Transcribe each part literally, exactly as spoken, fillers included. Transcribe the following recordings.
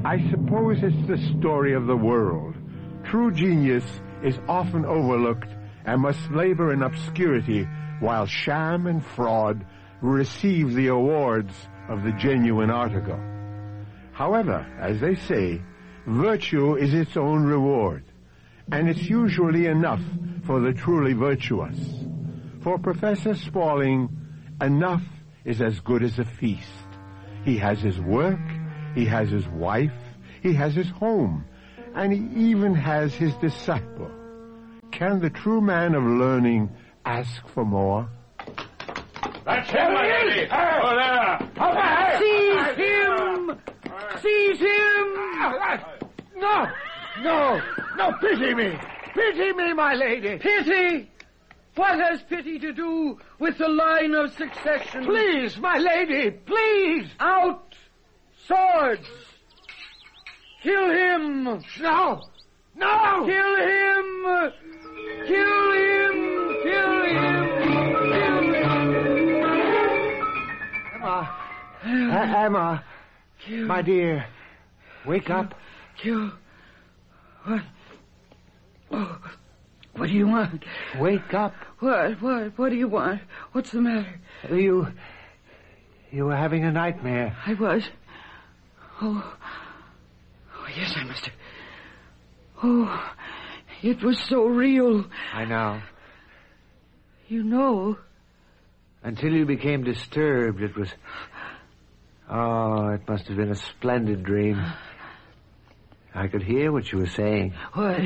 I suppose it's the story of the world. True genius is often overlooked and must labor in obscurity while sham and fraud receive the awards of the genuine article. However, as they say, virtue is its own reward, and it's usually enough for the truly virtuous. For Professor Spaulding, enough is as good as a feast. He has his work, he has his wife, he has his home, and he even has his disciple. Can the true man of learning ask for more? That's him, my lady! Oh, there! Seize him! Seize him! No! No! No, pity me! Pity me, my lady! Pity? What has pity to do with the line of succession? Please, my lady, please! Out! Swords! Kill him! No! No! Kill him! Kill him! Kill him! Kill him! Emma! Uh, Emma! Kill. My dear, wake Kill. up. Kill. What? Oh, what do you want? Wake up. What? What? What do you want? What's the matter? You... You were having a nightmare. I was. Oh. Oh, yes, I must have. Oh, it was so real. I know. You know. Until you became disturbed, it was... Oh, it must have been a splendid dream. I could hear what you were saying. What?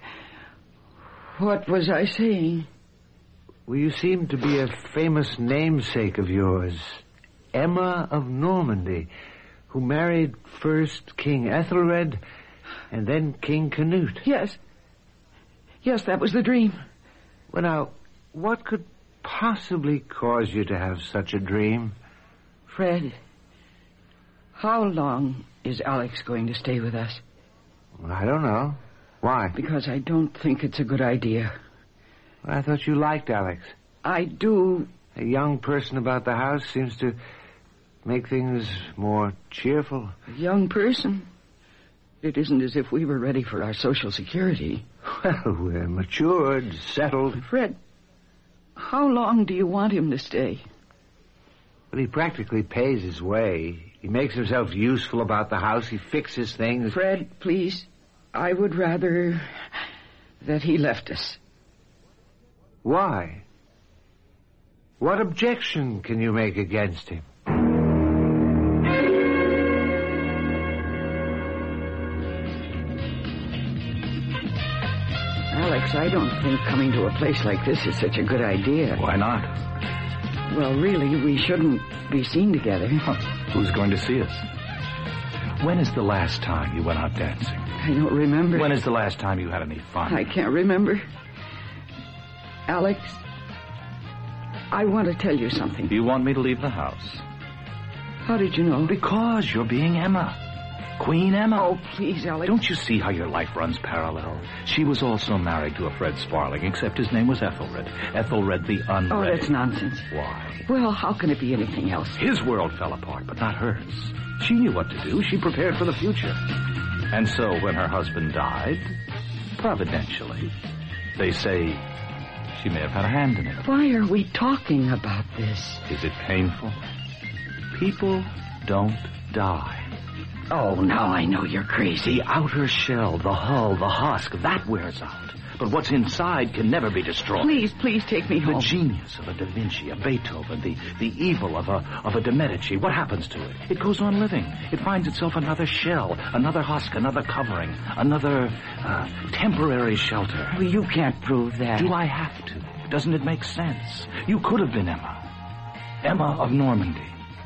What was I saying? Well, you seemed to be a famous namesake of yours, Emma of Normandy, who married first King Ethelred and then King Canute. Yes. Yes, that was the dream. Well, now, what could possibly cause you to have such a dream? Fred, how long is Alex going to stay with us? Well, I don't know. Why? Because I don't think it's a good idea. Well, I thought you liked Alex. I do. A young person about the house seems to make things more cheerful. A young person? It isn't as if we were ready for our Social Security. Well, we're matured, settled. Fred, how long do you want him to stay? Well, he practically pays his way. He makes himself useful about the house. He fixes things. Fred, please. I would rather that he left us. Why? What objection can you make against him? Alex, I don't think coming to a place like this is such a good idea. Why not? Well, really, we shouldn't be seen together. Huh. Who's going to see us? When is the last time you went out dancing? I don't remember. When is the last time you had any fun? I can't remember. Alex, I want to tell you something. Do you want me to leave the house? How did you know? Because you're being Emma. Queen Emma. Oh, please, Alex. Don't you see how your life runs parallel? She was also married to a Fred Sparling, except his name was Ethelred. Ethelred the Unready. Oh, that's nonsense. Why? Well, how can it be anything else? His world fell apart, but not hers. She knew what to do. She prepared for the future. And so when her husband died, providentially, they say she may have had a hand in it. Why are we talking about this? Is it painful? People don't die. Oh, now I know you're crazy. The outer shell, the hull, the husk, that wears out. But what's inside can never be destroyed. Please, please take me home. The genius of a Da Vinci, a Beethoven, the, the evil of a, of a de Medici, what happens to it? It goes on living. It finds itself another shell, another husk, another covering, another uh, temporary shelter. Well, you can't prove that. Do I have to? Doesn't it make sense? You could have been Emma. Emma of Normandy.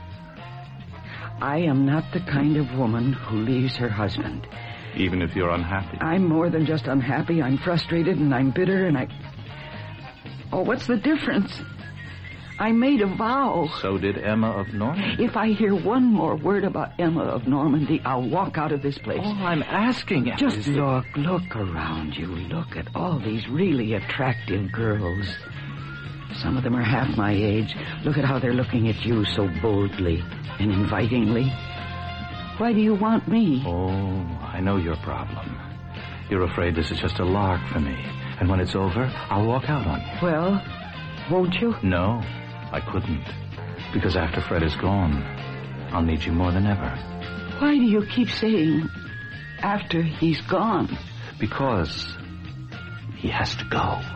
I am not the kind of woman who leaves her husband. Even if you're unhappy? I'm more than just unhappy. I'm frustrated and I'm bitter and I... Oh, what's the difference? I made a vow. So did Emma of Normandy. If I hear one more word about Emma of Normandy, I'll walk out of this place. All I'm asking is... Just look, look around you. Look at all these really attractive girls. Some of them are half my age. Look at how they're looking at you so boldly and invitingly. Why do you want me? Oh, I know your problem. You're afraid this is just a lark for me. And when it's over, I'll walk out on you. Well, won't you? No, I couldn't. Because after Fred is gone, I'll need you more than ever. Why do you keep saying after he's gone? Because he has to go.